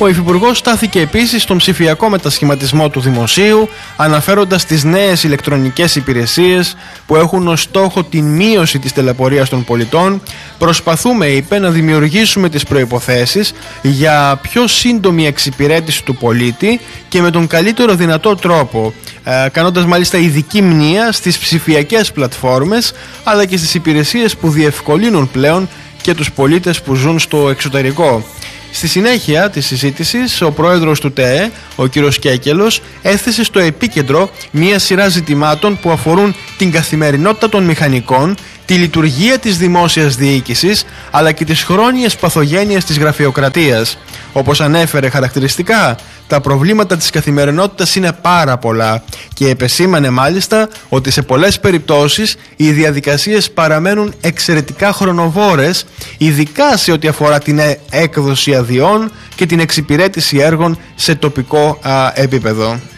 Ο Υφυπουργός στάθηκε επίσης στον ψηφιακό μετασχηματισμό του δημοσίου, αναφέροντας τις νέες ηλεκτρονικές υπηρεσίες που έχουν ως στόχο την μείωση της ταλαιπωρίας των πολιτών. Προσπαθούμε, είπε, να δημιουργήσουμε τις προϋποθέσεις για πιο σύντομη εξυπηρέτηση του πολίτη και με τον καλύτερο δυνατό τρόπο, κάνοντας μάλιστα ειδική μνήα στις ψηφιακές πλατφόρμες αλλά και στις υπηρεσίες που διευκολύνουν πλέον και τους πολίτες που ζουν στο εξωτερικό. Στη συνέχεια της συζήτησης, ο πρόεδρος του ΤΕΕ, ο κ. Κέκελος, έθεσε στο επίκεντρο μία σειρά ζητημάτων που αφορούν την καθημερινότητα των μηχανικών, τη λειτουργία της δημόσιας διοίκησης, αλλά και τις χρόνιες παθογένειες της γραφειοκρατίας. Όπως ανέφερε χαρακτηριστικά, τα προβλήματα της καθημερινότητας είναι πάρα πολλά και επεσήμανε μάλιστα ότι σε πολλές περιπτώσεις οι διαδικασίες παραμένουν εξαιρετικά χρονοβόρες, ειδικά σε ό,τι αφορά την έκδοση αδειών και την εξυπηρέτηση έργων σε τοπικό επίπεδο.